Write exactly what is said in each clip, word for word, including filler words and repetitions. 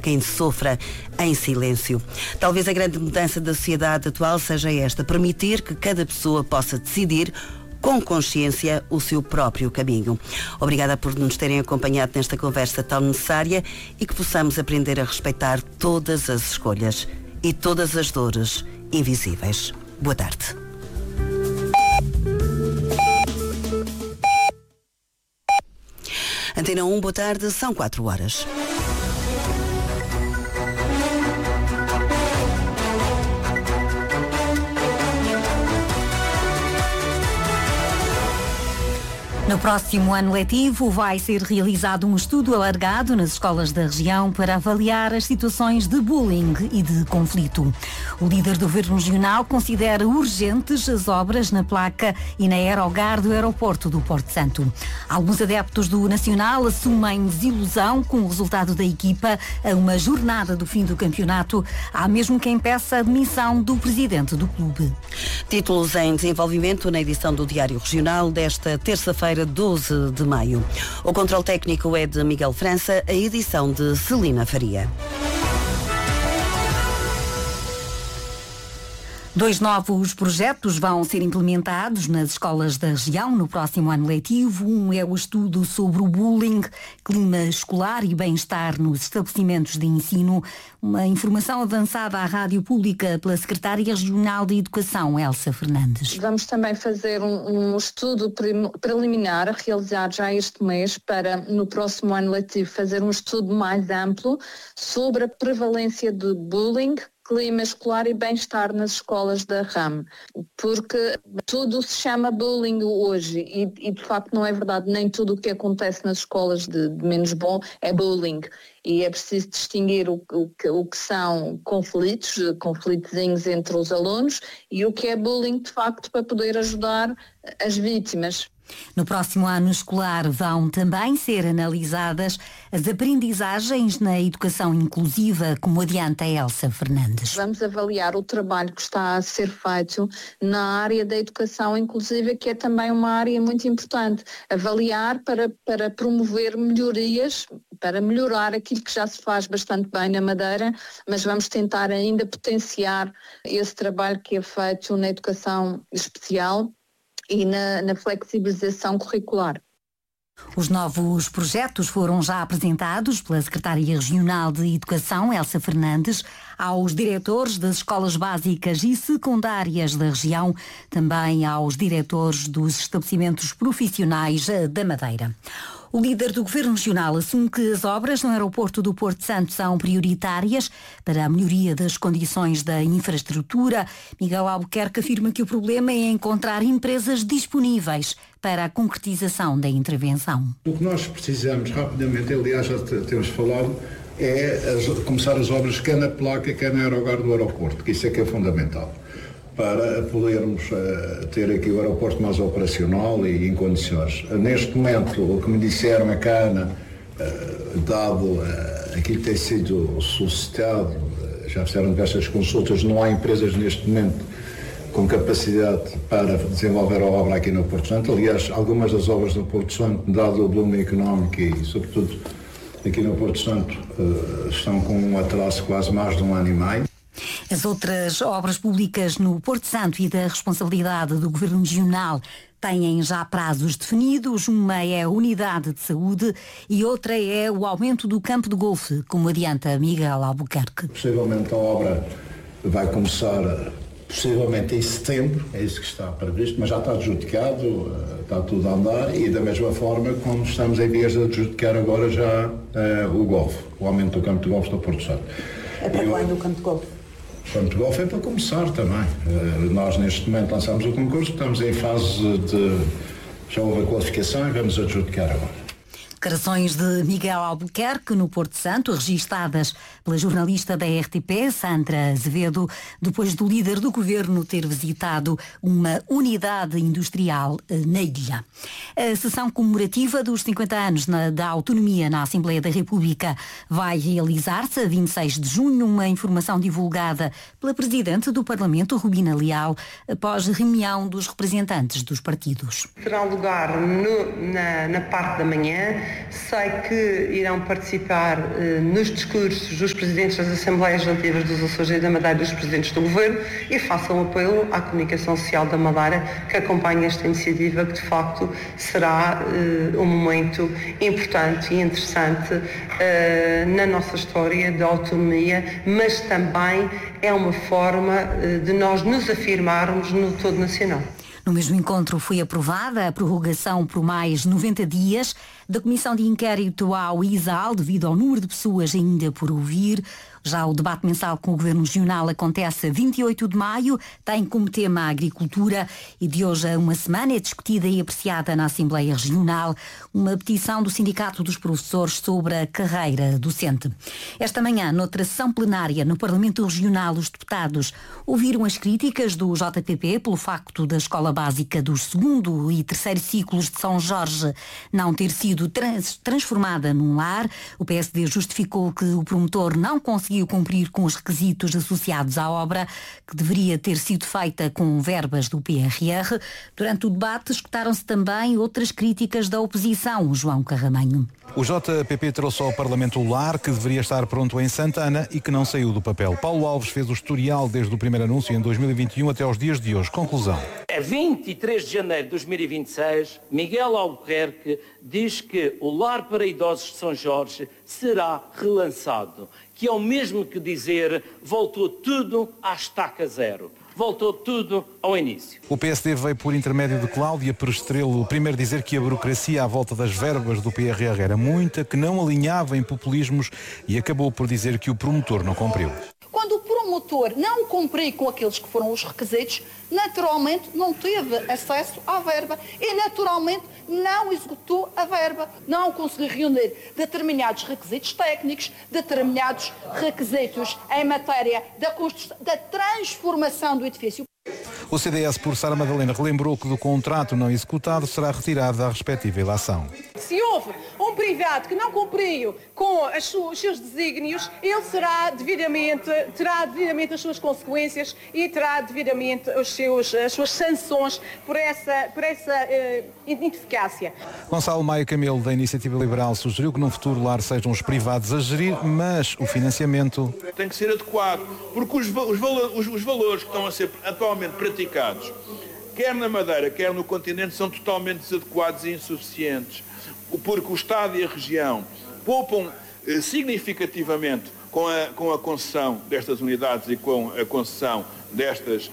quem sofra em silêncio. Talvez a grande mudança da sociedade atual seja esta: permitir que cada pessoa possa decidir com consciência o seu próprio caminho. Obrigada por nos terem acompanhado nesta conversa tão necessária e que possamos aprender a respeitar todas as escolhas e todas as dores invisíveis. Boa tarde. Antena um, boa tarde, são quatro horas. No próximo ano letivo vai ser realizado um estudo alargado nas escolas da região para avaliar as situações de bullying e de conflito. O líder do Governo Regional considera urgentes as obras na placa e na aerogar do aeroporto do Porto Santo. Alguns adeptos do Nacional assumem desilusão com o resultado da equipa a uma jornada do fim do campeonato. Há mesmo quem peça a demissão do presidente do clube. Títulos em desenvolvimento na edição do Diário Regional desta terça-feira, doze de maio. O controle técnico é de Miguel França, a edição de Celina Faria. Dois novos projetos vão ser implementados nas escolas da região no próximo ano letivo. Um é o estudo sobre o bullying, clima escolar e bem-estar nos estabelecimentos de ensino. Uma informação avançada à Rádio Pública pela Secretária Regional de Educação, Elsa Fernandes. Vamos também fazer um, um estudo preliminar a realizar já este mês para, no próximo ano letivo, fazer um estudo mais amplo sobre a prevalência de bullying, clima escolar e bem-estar nas escolas da R A M, porque tudo se chama bullying hoje e, e de facto não é verdade, nem tudo o que acontece nas escolas de, de menos bom é bullying, e é preciso distinguir o, o, que, o que são conflitos, conflitozinhos entre os alunos, e o que é bullying de facto, para poder ajudar as vítimas. No próximo ano escolar vão também ser analisadas as aprendizagens na educação inclusiva, como adianta a Elsa Fernandes. Vamos avaliar o trabalho que está a ser feito na área da educação inclusiva, que é também uma área muito importante. Avaliar para, para promover melhorias, para melhorar aquilo que já se faz bastante bem na Madeira, mas vamos tentar ainda potenciar esse trabalho que é feito na educação especial e na, na flexibilização curricular. Os novos projetos foram já apresentados pela Secretária Regional de Educação, Elsa Fernandes, aos diretores das escolas básicas e secundárias da região, também aos diretores dos estabelecimentos profissionais da Madeira. O líder do Governo Regional assume que as obras no aeroporto do Porto Santo são prioritárias para a melhoria das condições da infraestrutura. Miguel Albuquerque afirma que o problema é encontrar empresas disponíveis para a concretização da intervenção. O que nós precisamos rapidamente, aliás já temos falado, é as, começar as obras quer na placa, quer na aerogar do aeroporto, que isso é que é fundamental, para podermos uh, ter aqui o aeroporto mais operacional e em condições. Uh, neste momento, o que me disseram é que a ANA, uh, dado uh, aquilo que tem sido solicitado, uh, já fizeram diversas consultas, não há empresas neste momento com capacidade para desenvolver a obra aqui no Porto Santo. Aliás, algumas das obras do Porto Santo, dado o boom económico e, sobretudo, aqui no Porto Santo, uh, estão com um atraso quase mais de um ano e meio. As outras obras públicas no Porto Santo e da responsabilidade do Governo Regional têm já prazos definidos. Uma é a unidade de saúde e outra é o aumento do campo de golfe, como adianta Miguel Albuquerque. Possivelmente a obra vai começar possivelmente em setembro, é isso que está previsto, mas já está adjudicado, está tudo a andar, e da mesma forma como estamos em vias de adjudicar agora já uh, o golfe, o aumento do campo de golfe do Porto Santo. É para quando o campo de golfe? O campo de golfe é para começar também. Uh, nós neste momento lançamos o concurso, estamos em fase de... já houve a qualificação e vamos adjudicar agora. Declarações de Miguel Albuquerque no Porto Santo, registadas pela jornalista da R T P, Sandra Azevedo, depois do líder do governo ter visitado uma unidade industrial na ilha. A sessão comemorativa dos cinquenta anos na, da autonomia na Assembleia da República vai realizar-se a vinte e seis de junho, uma informação divulgada pela Presidente do Parlamento, Rubina Leal, após reunião dos representantes dos partidos. Terá lugar no, na, na parte da manhã Sei que irão participar eh, nos discursos dos presidentes das Assembleias Legislativas dos Açores e da Madeira e dos presidentes do Governo e façam apelo à comunicação social da Madeira que acompanhe esta iniciativa, que de facto será eh, um momento importante e interessante eh, na nossa história de autonomia, mas também é uma forma eh, de nós nos afirmarmos no todo nacional. No mesmo encontro foi aprovada a prorrogação por mais noventa dias da Comissão de Inquérito ao I S A L devido ao número de pessoas ainda por ouvir. Já o debate mensal com o Governo Regional acontece a vinte e oito de maio, tem como tema a agricultura e de hoje a uma semana é discutida e apreciada na Assembleia Regional uma petição do Sindicato dos Professores sobre a carreira docente. Esta manhã, noutra sessão plenária no Parlamento Regional, os deputados ouviram as críticas do J P P pelo facto da Escola Básica dos segundo e terceiro ciclos de São Jorge não ter sido trans- transformada num lar. O P S D justificou que o promotor não conseguiu cumprir com os requisitos associados à obra, que deveria ter sido feita com verbas do P R R. Durante o debate escutaram-se também outras críticas da oposição. João Carramanho. O J P P trouxe ao Parlamento o lar, que deveria estar pronto em Santana e que não saiu do papel. Paulo Alves fez o historial desde o primeiro anúncio em dois mil e vinte e um até aos dias de hoje. Conclusão. A vinte e três de janeiro de dois mil e vinte e seis, Miguel Albuquerque diz que o lar para idosos de São Jorge será relançado, que é o mesmo que dizer voltou tudo à estaca zero. Voltou tudo ao início. O P S D veio por intermédio de Cláudia Perestrelo primeiro dizer que a burocracia à volta das verbas do P R R era muita, que não alinhava em populismos e acabou por dizer que o promotor não cumpriu. Quando o promotor não cumpriu com aqueles que foram os requisitos, naturalmente não teve acesso à verba e naturalmente não executou a verba. Não conseguiu reunir determinados requisitos técnicos, determinados requisitos em matéria da, construção, da transformação do edifício. O C D S, por Sara Madalena, relembrou que do contrato não executado será retirada a respectiva ilação. Se houve um privado que não cumpriu com as su- os seus desígnios, ele será devidamente, terá devidamente as suas consequências e terá devidamente os seus, as suas sanções por essa, por essa uh, ineficácia. Gonçalo Maia Camelo, da Iniciativa Liberal, sugeriu que no futuro lar sejam os privados a gerir, mas o financiamento tem que ser adequado, porque os, os, os, os valores que estão a ser atualmente praticados, quer na Madeira, quer no continente, são totalmente desadequados e insuficientes, porque o Estado e a região poupam eh, significativamente com a, com a concessão destas unidades e com a concessão destas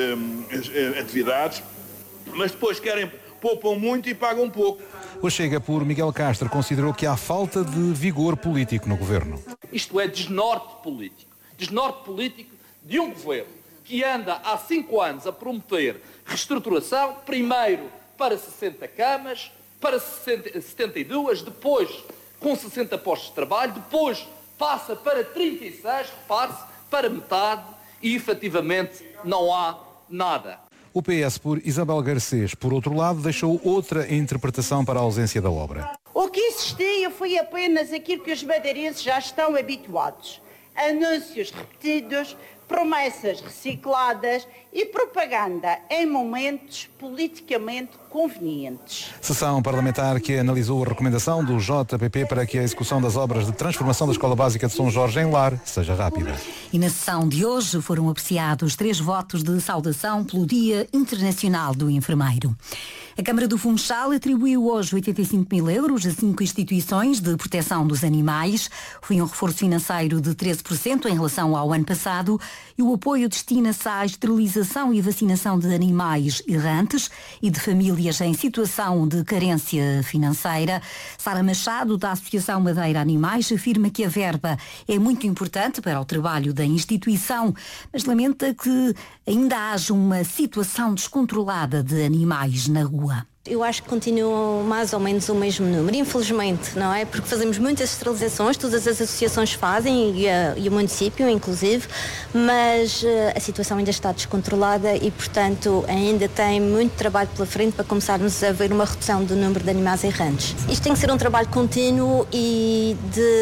eh, atividades, mas depois querem, poupam muito e pagam pouco. O Chega, por Miguel Castro, considerou que há falta de vigor político no governo. Isto é desnorte político. Desnorte político de um governo que anda há cinco anos a prometer reestruturação, primeiro para sessenta camas, para setenta e duas, depois com sessenta postos de trabalho, depois passa para trinta e seis, repare-se, para metade e efetivamente não há nada. O P S, por Isabel Garcês, por outro lado, deixou outra interpretação para a ausência da obra. O que existia foi apenas aquilo que os madeirenses já estão habituados. Anúncios repetidos, promessas recicladas e propaganda em momentos politicamente convenientes. Sessão parlamentar que analisou a recomendação do J P P para que a execução das obras de transformação da Escola Básica de São Jorge em lar seja rápida. E na sessão de hoje foram apreciados três votos de saudação pelo Dia Internacional do Enfermeiro. A Câmara do Funchal atribuiu hoje oitenta e cinco mil euros a cinco instituições de proteção dos animais. Foi um reforço financeiro de treze por cento em relação ao ano passado e o apoio destina-se à esterilização e vacinação de animais errantes e de famílias em situação de carência financeira. Sara Machado, da Associação Madeira Animais, afirma que a verba é muito importante para o trabalho da instituição, mas lamenta que ainda haja uma situação descontrolada de animais na rua. Eu acho que continuam mais ou menos o mesmo número, infelizmente, não é? Porque fazemos muitas esterilizações, todas as associações fazem, e, a, e o município, inclusive, mas uh, a situação ainda está descontrolada e, portanto, ainda tem muito trabalho pela frente para começarmos a ver uma redução do número de animais errantes. Isto tem que ser um trabalho contínuo e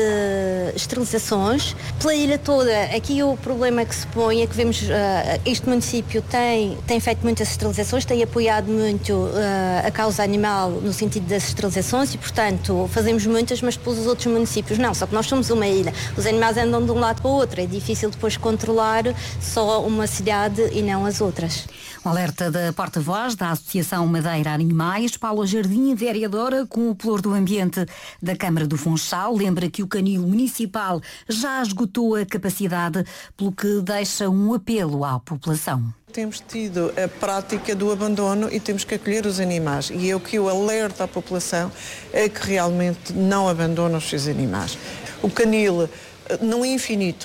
de esterilizações pela ilha toda. Aqui o problema que se põe é que vemos, uh, este município tem, tem feito muitas esterilizações, tem apoiado muito uh, a a causa animal no sentido das esterilizações e, portanto, fazemos muitas, mas depois os outros municípios não. Só que nós somos uma ilha. Os animais andam de um lado para o outro. É difícil depois controlar só uma cidade e não as outras. Um alerta da porta-voz da Associação Madeira Animais, Paula Jardim, vereadora com o Pluro do Ambiente da Câmara do Funchal, lembra que o canil municipal já esgotou a capacidade, pelo que deixa um apelo à população. Temos tido a prática do abandono e temos que acolher os animais. E é o que eu alerto à população é que realmente não abandona os seus animais. O canil não é infinito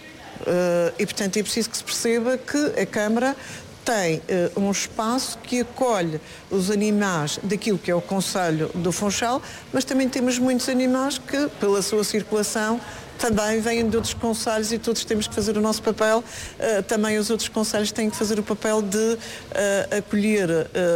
e, portanto, é preciso que se perceba que a Câmara tem uh, um espaço que acolhe os animais daquilo que é o Concelho do Funchal, mas também temos muitos animais que, pela sua circulação, também vêm de outros concelhos e todos temos que fazer o nosso papel. Uh, também os outros concelhos têm que fazer o papel de uh, acolher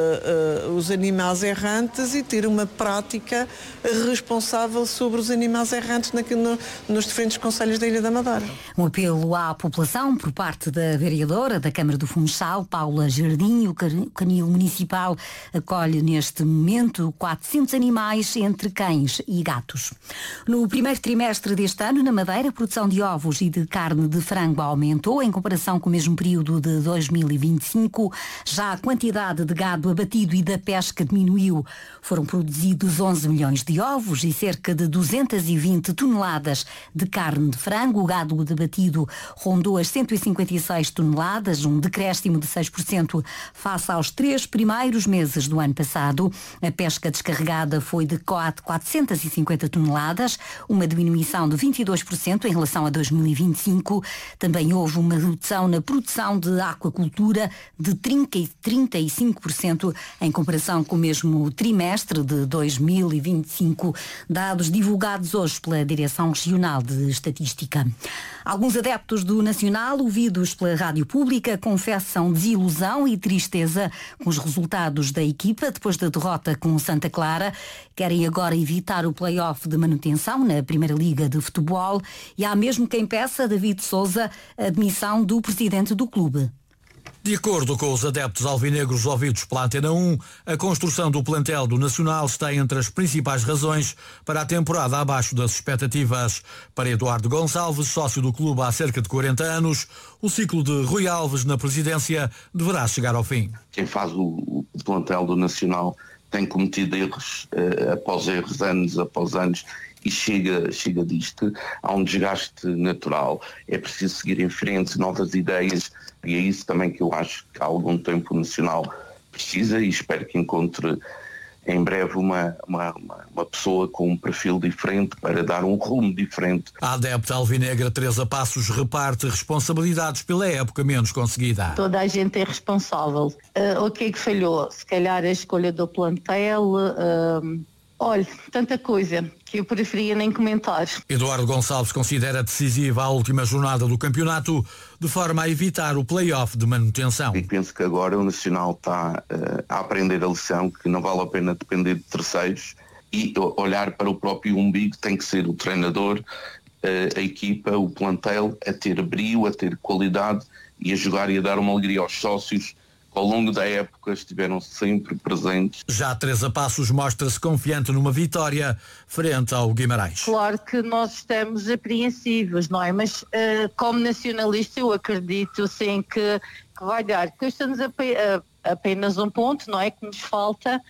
uh, uh, os animais errantes e ter uma prática responsável sobre os animais errantes naquilo, no, nos diferentes concelhos da Ilha da Madeira. Um apelo à população por parte da vereadora da Câmara do Funchal, Paula Jardim. O canil municipal acolhe neste momento quatrocentos animais, entre cães e gatos. No primeiro trimestre deste ano, na Madeira, a produção de ovos e de carne de frango aumentou em comparação com o mesmo período de dois mil e vinte e cinco. Já a quantidade de gado abatido e da pesca diminuiu. Foram produzidos onze milhões de ovos e cerca de duzentas e vinte toneladas de carne de frango. O gado abatido rondou as cento e cinquenta e seis toneladas, um decréscimo de seis por cento face aos três primeiros meses do ano passado. A pesca descarregada foi de quatrocentas e cinquenta toneladas, uma diminuição de vinte e dois por cento em relação a dois mil e vinte e cinco. Também houve uma redução na produção de aquacultura de trinta e cinco por cento em comparação com o mesmo trimestre de dois mil e vinte e cinco, dados divulgados hoje pela Direção Regional de Estatística. Alguns adeptos do Nacional, ouvidos pela Rádio Pública, confessam desilusão e tristeza com os resultados da equipa depois da derrota com Santa Clara. Querem agora evitar o play-off de manutenção na Primeira Liga de Futebol e há mesmo quem peça, David Sousa, a demissão do presidente do clube. De acordo com os adeptos alvinegros ouvidos pela Antena um, a construção do plantel do Nacional está entre as principais razões para a temporada abaixo das expectativas. Para Eduardo Gonçalves, sócio do clube há cerca de quarenta anos, o ciclo de Rui Alves na presidência deverá chegar ao fim. Quem faz o, o plantel do Nacional tem cometido erros uh, após erros, anos após anos, e chega, chega disto. Há um desgaste natural, é preciso seguir em frente, novas ideias, e é isso também que eu acho que há algum tempo o Nacional precisa, e espero que encontre em breve uma, uma, uma pessoa com um perfil diferente para dar um rumo diferente. A adepta alvinegra Teresa Passos reparte responsabilidades pela época menos conseguida. Toda a gente é responsável. Uh, o que é que falhou? Se calhar a escolha do plantel, uh, olha, tanta coisa que eu preferia nem comentar. Eduardo Gonçalves considera decisiva a última jornada do campeonato, de forma a evitar o play-off de manutenção. E penso que agora o Nacional está uh, a aprender a lição que não vale a pena depender de terceiros e olhar para o próprio umbigo. Tem que ser o treinador, uh, a equipa, o plantel, a ter brio, a ter qualidade e a jogar e a dar uma alegria aos sócios. Ao longo da época estiveram sempre presentes. Já Teresa Passos mostra-se confiante numa vitória frente ao Guimarães. Claro que nós estamos apreensivos, não é? Mas uh, como nacionalista eu acredito sim que, que vai dar. Custa-nos ap apenas um ponto, não é? Que nos falta.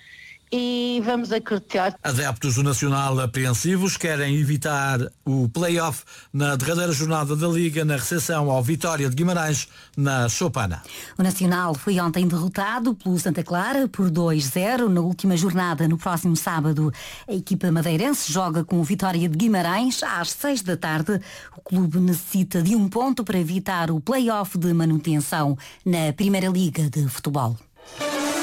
E vamos acreditar. Adeptos do Nacional apreensivos querem evitar o play-off na derradeira jornada da Liga, na recepção ao Vitória de Guimarães, na Chopana. O Nacional foi ontem derrotado pelo Santa Clara por dois a zero. Na última jornada, no próximo sábado, a equipa madeirense joga com o Vitória de Guimarães às seis da tarde. O clube necessita de um ponto para evitar o play-off de manutenção na Primeira Liga de Futebol.